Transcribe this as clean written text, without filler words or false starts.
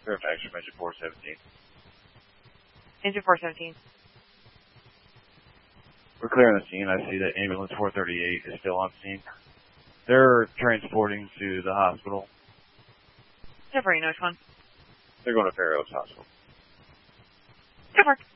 Fairfax from Engine 417. Engine 417. We're clearing the scene. I see that ambulance 438 is still on scene. They're transporting to the hospital. Severino, which one? They're going to Fair Oaks Hospital. Good work.